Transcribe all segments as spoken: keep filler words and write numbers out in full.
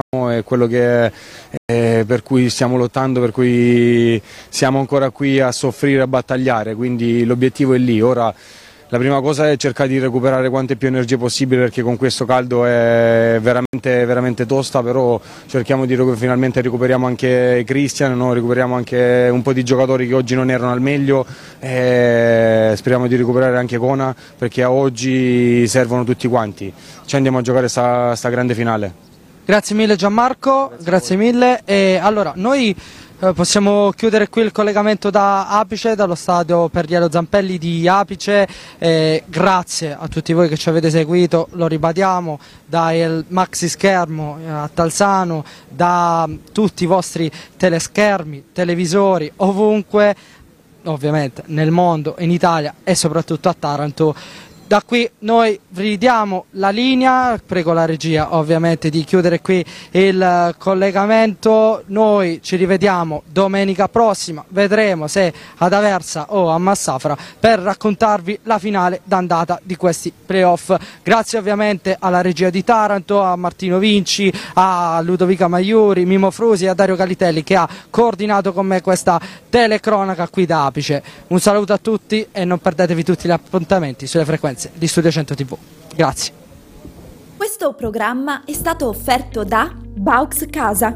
è quello che, eh, per cui stiamo lottando, per cui siamo ancora qui a soffrire, a battagliare, quindi l'obiettivo è lì. Ora la prima cosa è cercare di recuperare quante più energie possibile, perché con questo caldo è veramente, veramente tosta, però cerchiamo di finalmente recuperiamo anche Christian, no? Recuperiamo anche un po' di giocatori che oggi non erano al meglio, e speriamo di recuperare anche Kona, perché a oggi servono tutti quanti. Ci andiamo a giocare sta, sta grande finale. Grazie mille Gianmarco, grazie, grazie mille. E allora noi eh, possiamo chiudere qui il collegamento da Apice, dallo stadio Perriello Zampelli di Apice. Eh, grazie a tutti voi che ci avete seguito, lo ribadiamo, dal maxi schermo a Talzano, da tutti i vostri teleschermi, televisori, ovunque, ovviamente nel mondo, in Italia e soprattutto a Taranto. Da qui noi ridiamo la linea, prego la regia ovviamente di chiudere qui il collegamento. Noi ci rivediamo domenica prossima, vedremo se ad Aversa o a Massafra, per raccontarvi la finale d'andata di questi playoff. Grazie ovviamente alla regia di Taranto, a Martino Vinci, a Ludovica Maiuri, Mimo Frusi e a Dario Galitelli che ha coordinato con me questa telecronaca qui da Apice. Un saluto a tutti e non perdetevi tutti gli appuntamenti sulle frequenze di Studio cento tivù. Grazie. Questo programma è stato offerto da Baux Casa,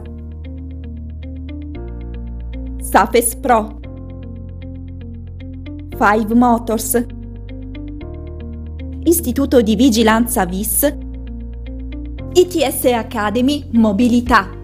Safes Pro, Five Motors, Istituto di Vigilanza V I S, I T S Academy Mobilità.